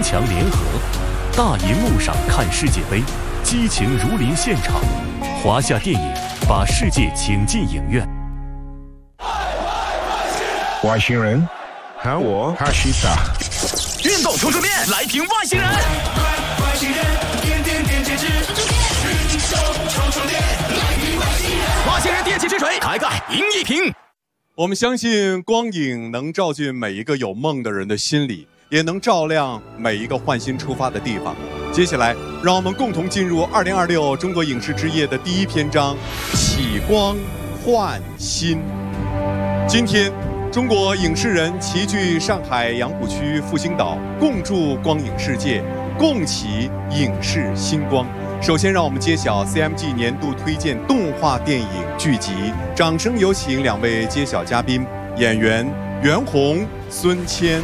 强联合，大银幕上看世界杯，激情如临现场。华夏电影把世界请进影院。 外星人，喊我哈西达。 运动冲冲面，来评外星人。外星人，点点点截止。运动冲冲面，来评外星人。外星人电气之锤，开盖赢一瓶。 我们相信光影能照进每一个有梦的人的心里，也能照亮每一个换心出发的地方。接下来，让我们共同进入2026中国影视之夜的第一篇章——启光焕新。今天，中国影视人齐聚上海杨浦区复兴岛，共筑光影世界，共启影视新光。首先，让我们揭晓 CMG 年度推荐动画电影剧集。掌声有请两位揭晓嘉宾：演员袁弘、孙谦。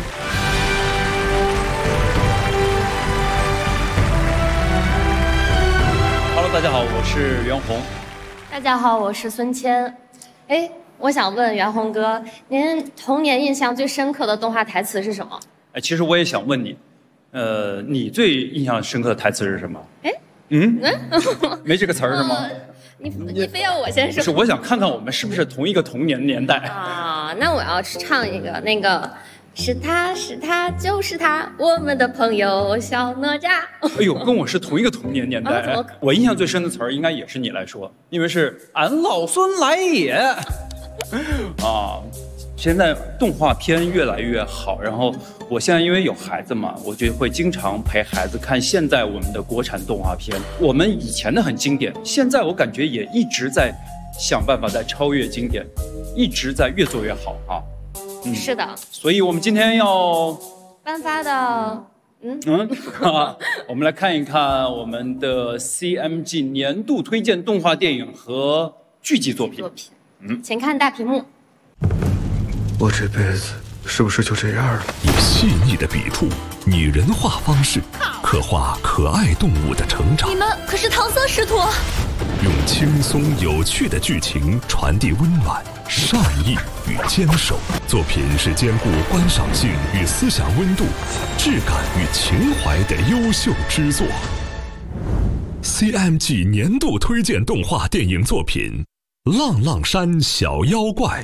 Hello， 大家好，我是袁弘。 大家好，我是孙谦。我想问袁弘哥，您童年印象最深刻的动画台词是什么？ 其实我也想问你，你最印象深刻的台词是什么？没这个词儿是吗？ 你非要我先说？ 不是，我想看看我们是不是同一个童年年代啊。那我要唱一个那个。是他，是他，就是他，我们的朋友小哪吒。 哎呦，跟我是同一个童年年代。我印象最深的词儿应该也是你来说，因为是俺老孙来也。啊，现在动画片越来越好，然后我现在因为有孩子嘛，我就会经常陪孩子看现在我们的国产动画片。我们以前的很经典，现在我感觉也一直在想办法在超越经典，一直在越做越好啊。 是的， 所以我们今天要颁发的， 我们来看一看我们的 CMG 年度推荐动画电影和剧集作品。 请看大屏幕。 我这辈子是不是就这样了？ 以细腻的笔触、拟人化方式，刻画可爱动物的成长。 你们可是唐僧师徒。 用轻松有趣的剧情传递温暖、善意与坚守。作品是兼顾观赏性与思想温度、质感与情怀的优秀之作。CMG 年度推荐动画电影作品《浪浪山小妖怪》，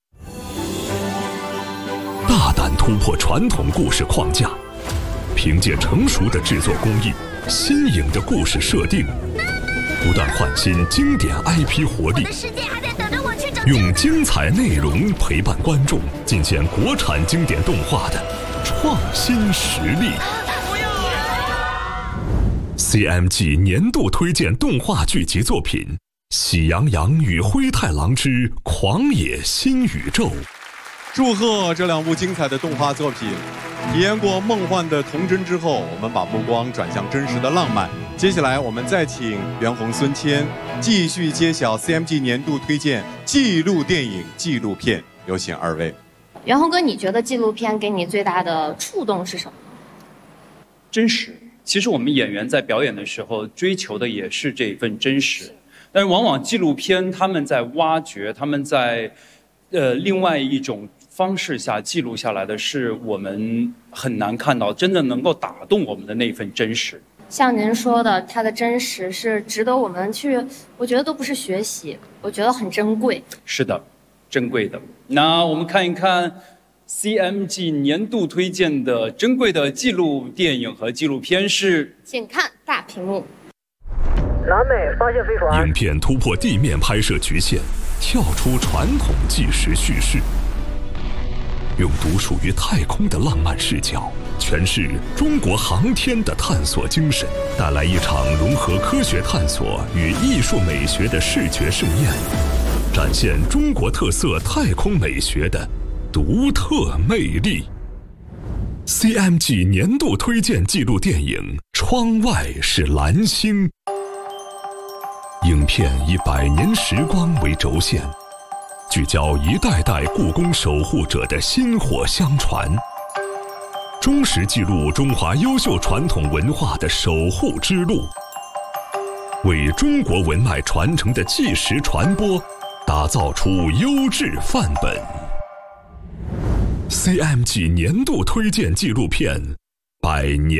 大胆突破传统故事框架，凭借成熟的制作工艺、新颖的故事设定，不断焕新经典 IP 活力，用精彩内容陪伴观众，尽显国产经典动画的创新实力。CMG 年度推荐动画剧集作品《喜羊羊与灰太狼之狂野新宇宙》。 祝贺这两部精彩的动画作品！体验过梦幻的童真之后，我们把目光转向真实的浪漫。接下来，我们再请袁弘、孙谦继续揭晓 CMG 年度推荐纪录电影、纪录片。有请二位。 袁弘哥，你觉得纪录片给你最大的触动是什么？ 真实。其实我们演员在表演的时候追求的也是这份真实，但是往往纪录片他们在挖掘，他们在另外一种方式下记录下来的是我们很难看到真的能够打动我们的那份真实。 像您说的，它的真实是值得我们去，我觉得都不是学习，我觉得很珍贵。 是的，珍贵的。那我们看一看 CMG 年度推荐的珍贵的纪录电影和纪录片是， 请看大屏幕。 南美发现飞船。 影片突破地面拍摄局限，跳出传统纪实叙事，用独属于太空的浪漫视角诠释中国航天的探索精神，带来一场融合科学探索与艺术美学的视觉盛宴，展现中国特色太空美学的独特魅力。CMG 年度推荐纪录电影《窗外是蓝星》。影片以100年时光为轴线，聚焦一代代故宫守护者的薪火相传，忠实记录中华优秀传统文化的守护之路，为中国文脉传承的纪实传播打造出优质范本。CMG 年度推荐纪录片《100年》。